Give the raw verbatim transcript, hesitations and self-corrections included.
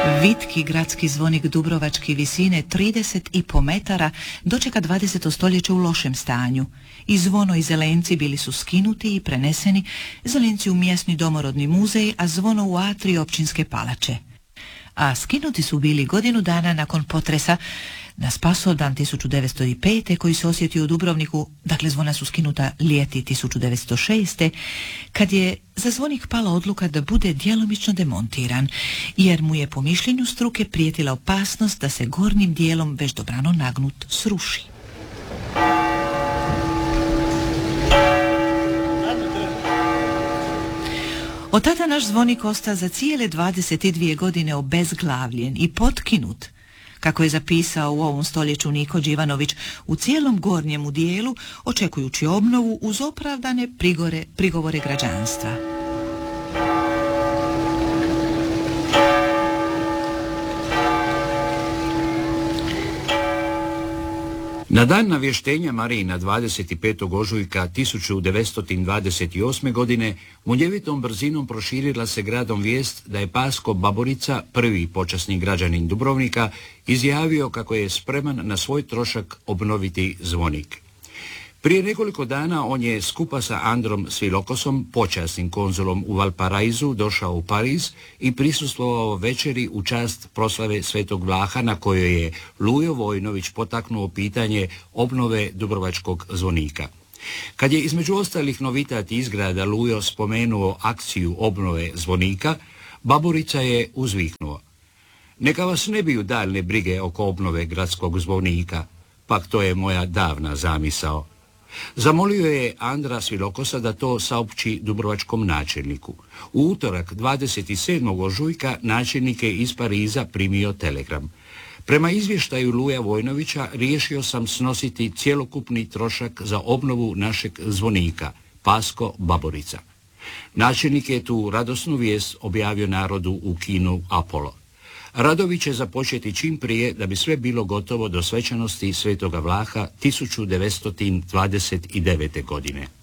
Vitki gradski zvonik dubrovački visine trideset i po metara dočeka dvadeseto stoljeće u lošem stanju. I zvono i zelenci bili su skinuti i preneseni, zelenci u mjesni domorodni muzej, a zvono u atrij općinske palače. A skinuti su bili godinu dana nakon potresa na Spasovdan tisuću devetsto pete koji se osjetio u Dubrovniku, dakle zvona su skinuta ljeti tisuću devetsto šeste. kad je za zvonik pala odluka da bude djelomično demontiran, jer mu je po mišljenju struke prijetila opasnost da se gornjim dijelom već dobrano nagnut sruši. Od tada naš zvonik osta za cijele dvadeset dvije godine obezglavljen i potkinut, kako je zapisao u ovom stoljeću Niko Đivanović, u cijelom gornjemu dijelu, očekujući obnovu uz opravdane prigore, prigovore građanstva. Na dan navještenja Marijina dvadeset petog ožujka tisuću devetsto dvadeset osme. godine munjevitom brzinom proširila se gradom vijest da je Pasko Baborica, prvi počasni građanin Dubrovnika, izjavio kako je spreman na svoj trošak obnoviti zvonik. Prije nekoliko dana on je skupa sa Androm Svilokosom, počasnim konzulom u Valparaizu, došao u Pariz i prisustvovao večeri u čast proslave Svetog Vlaha na kojoj je Lujo Vojnović potaknuo pitanje obnove dubrovačkog zvonika. Kad je između ostalih novitati izgrada Lujo spomenuo akciju obnove zvonika, Baborica je uzviknuo: "Neka vas ne biju daljne brige oko obnove gradskog zvonika, pak to je moja davna zamisao." Zamolio je Andra Svilokosa da to saopći dubrovačkom načelniku. U utorak dvadeset sedmog ožujka načelnik je iz Pariza primio telegram: "Prema izvještaju Luja Vojnovića riješio sam snositi cjelokupni trošak za obnovu našeg zvonika, Pasko Baborica." Načelnik je tu radosnu vijest objavio narodu u kinu Apollo. Radovi će započeti čim prije da bi sve bilo gotovo do svečanosti Svetoga Vlaha tisuću devetsto dvadeset devete. godine.